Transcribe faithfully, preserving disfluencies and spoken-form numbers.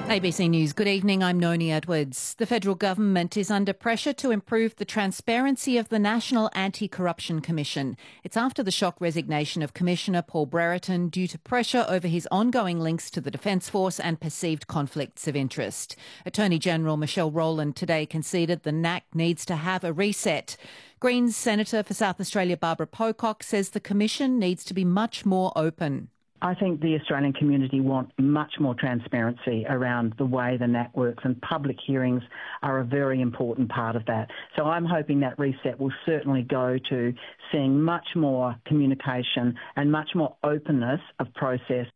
A B C News, good evening, I'm Noni Edwards. The federal government is under pressure to improve the transparency of the National Anti-Corruption Commission. It's after the shock resignation of Commissioner Paul Brereton due to pressure over his ongoing links to the Defence Force and perceived conflicts of interest. Attorney General Michelle Rowland today conceded the N A C needs to have a reset. Greens Senator for South Australia Barbara Pocock says the Commission needs to be much more open. I think the Australian community want much more transparency around the way the N A C works, and public hearings are a very important part of that. So I'm hoping that reset will certainly go to seeing much more communication and much more openness of process.